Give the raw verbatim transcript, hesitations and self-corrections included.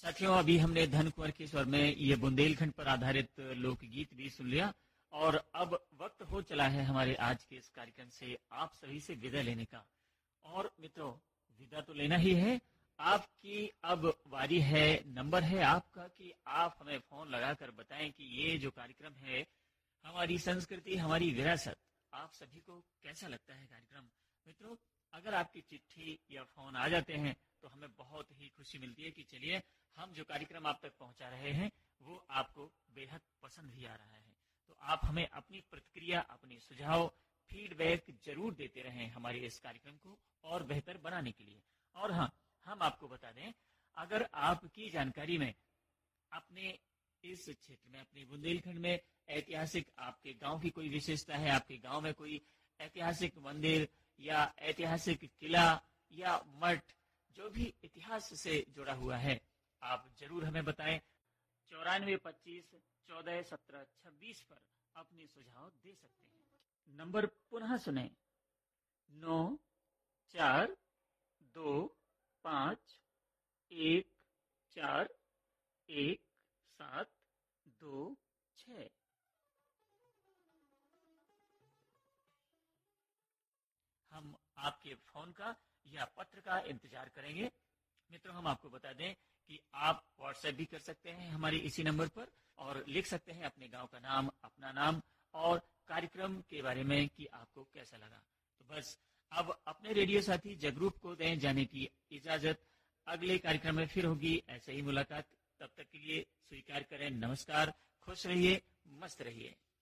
साथियों, अभी हमने धन कुंवर के स्वर में ये बुंदेलखंड पर आधारित लोकगीत भी सुन लिया और अब वक्त हो चला है हमारे आज के इस कार्यक्रम से आप सभी से विदा लेने का। और मित्रों, विदा तो लेना ही है। आपकी अब वारी है, नंबर है आपका कि आप हमें फोन लगाकर बताएं कि ये जो कार्यक्रम है, हमारी संस्कृति, हमारी विरासत, आप सभी को कैसा लगता है कार्यक्रम। मित्रों, अगर आपकी चिट्ठी या फोन आ जाते हैं तो हमें बहुत ही खुशी मिलती है कि चलिए हम जो कार्यक्रम आप तक पहुंचा रहे हैं वो आपको बेहद पसंद भी आ रहा है। तो आप हमें अपनी प्रतिक्रिया, अपनी सुझाव, फीडबैक जरूर देते रहें हमारे इस कार्यक्रम को और बेहतर बनाने के लिए। और हाँ, हम आपको बता दें, अगर आपकी जानकारी में अपने इस क्षेत्र में, अपने बुंदेलखंड में ऐतिहासिक आपके गांव की कोई विशेषता है, आपके गांव में कोई ऐतिहासिक मंदिर या ऐतिहासिक किला या मठ, जो भी इतिहास से जुड़ा हुआ है, आप जरूर हमें बताएं। चौरानवे पच्चीस चौदह सत्रह छब्बीस पर अपने सुझाव दे सकते हैं। नंबर पुनः सुने, नौ चार दो पाँच एक चार एक सात दो छ। हम आपके फोन का या पत्र का इंतजार करेंगे। मित्रों, हम आपको बता दें कि आप व्हाट्सएप भी कर सकते हैं हमारे इसी नंबर पर और लिख सकते हैं अपने गांव का नाम, अपना नाम और कार्यक्रम के बारे में कि आपको कैसा लगा। तो बस अब अपने रेडियो साथी जगरूप को दें जाने की इजाजत। अगले कार्यक्रम में फिर होगी ऐसे ही मुलाकात। तब तक के लिए स्वीकार करें। नमस्कार, खुश रहिए, मस्त रहिए।